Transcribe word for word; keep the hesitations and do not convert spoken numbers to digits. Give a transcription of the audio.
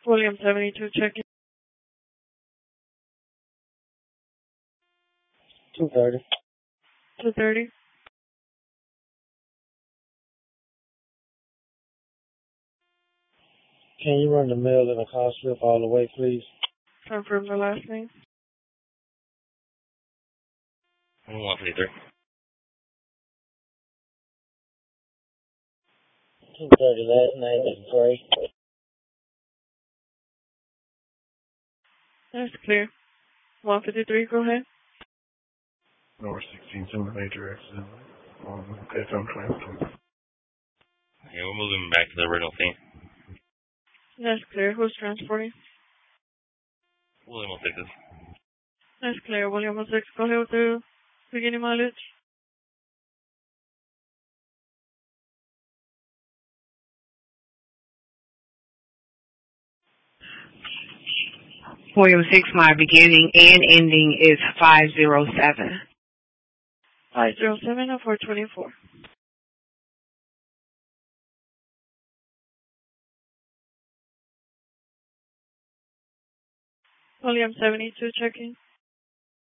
William seventy-two checking. two thirty. two thirty. Can you run the mail and the car slip all the way, please? Confirm the last name. one fifty-three. two thirty, last name is Gray. That's clear. one fifty-three, go ahead. North sixteen seven major accident on F M twenty-two. Yeah, we're moving back to the original scene. That's clear. Who's transporting? William will take this. That's clear. William one six, go ahead with the beginning mileage. William six, my beginning and ending is five zero seven. five zero seven or four twenty-four. William seventy-two checking.